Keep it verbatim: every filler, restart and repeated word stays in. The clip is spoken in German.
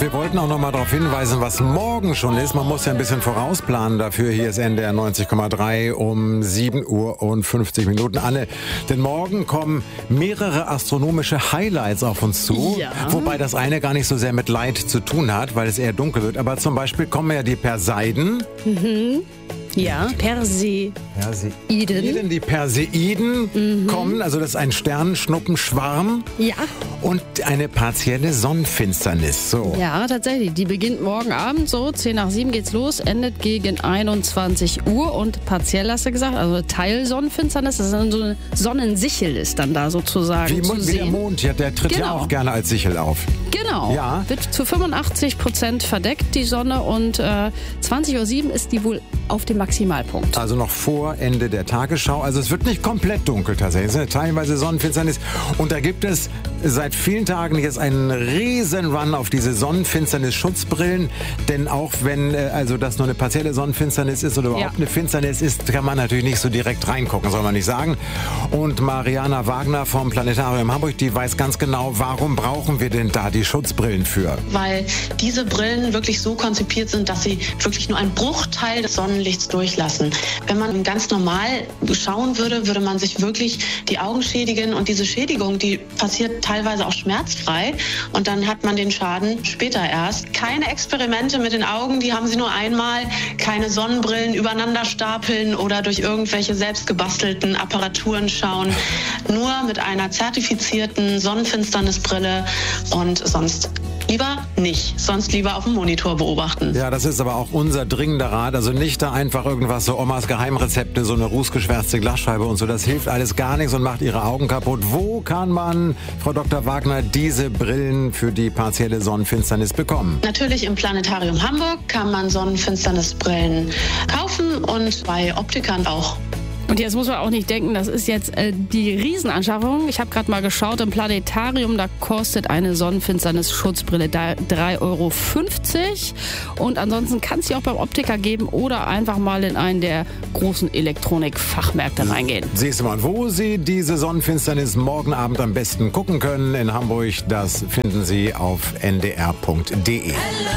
wir wollten auch noch mal darauf hinweisen, was morgen schon ist. Man muss ja ein bisschen vorausplanen dafür. Hier ist N D R neunzig Komma drei um sieben Uhr und fünfzig Minuten. Anne, denn morgen kommen mehrere astronomische Highlights auf uns zu. Ja. Wobei das eine gar nicht so sehr mit Light zu tun hat, weil es eher dunkel wird. Aber zum Beispiel kommen ja die Perseiden. Mhm. Ja, Perseiden. Perseiden. Die Perseiden mhm. kommen, also das ist ein Sternenschnuppenschwarm. Ja. Und eine partielle Sonnenfinsternis. So. Ja, tatsächlich. Die beginnt morgen Abend so, zehn nach sieben geht's los, endet gegen einundzwanzig Uhr und partiell, hast du gesagt, also Teilsonnenfinsternis, das ist dann so eine Sonnensichel ist dann da sozusagen wie, zu wie sehen. der Mond, ja, der tritt genau. ja auch gerne als Sichel auf. Genau. Ja. Wird zu fünfundachtzig Prozent verdeckt, die Sonne, und äh, zwanzig Uhr sieben ist die wohl auf dem Maximalpunkt. Also noch vor Ende der Tagesschau. Also es wird nicht komplett dunkel tatsächlich. Es ist eine teilweise Sonnenfinsternis. Und da gibt es seit vielen Tagen jetzt einen riesen Run auf diese Sonnenfinsternis-Schutzbrillen. Denn auch wenn äh, also das nur eine partielle Sonnenfinsternis ist oder überhaupt ja. eine Finsternis ist, kann man natürlich nicht so direkt reingucken, soll man nicht sagen. Und Mariana Wagner vom Planetarium Hamburg, die weiß ganz genau, warum brauchen wir denn da die Schutzbrillen für? Weil diese Brillen wirklich so konzipiert sind, dass sie wirklich nur einen Bruchteil des Sonnenlichts durchlassen. Wenn man ganz normal schauen würde, würde man sich wirklich die Augen schädigen, und diese Schädigung, die passiert teilweise auch schmerzfrei, und dann hat man den Schaden später erst. Keine Experimente mit den Augen, die haben sie nur einmal, keine Sonnenbrillen übereinander stapeln oder durch irgendwelche selbstgebastelten Apparaturen schauen, nur mit einer zertifizierten Sonnenfinsternisbrille, und sonst lieber nicht, sonst lieber auf dem Monitor beobachten. Ja, das ist aber auch unser dringender Rat. Also nicht da einfach irgendwas, so Omas Geheimrezepte, so eine rußgeschwärzte Glasscheibe und so. Das hilft alles gar nichts und macht Ihre Augen kaputt. Wo kann man, Frau Doktor Wagner, diese Brillen für die partielle Sonnenfinsternis bekommen? Natürlich im Planetarium Hamburg kann man Sonnenfinsternisbrillen kaufen und bei Optikern auch. Und jetzt muss man auch nicht denken, das ist jetzt äh, die Riesenanschaffung. Ich habe gerade mal geschaut, im Planetarium, da kostet eine Sonnenfinsternis-Schutzbrille drei Euro fünfzig. Und ansonsten kann es sie auch beim Optiker geben oder einfach mal in einen der großen Elektronikfachmärkte reingehen. Siehst du mal, wo Sie diese Sonnenfinsternis morgen Abend am besten gucken können in Hamburg, das finden Sie auf n d r punkt d e.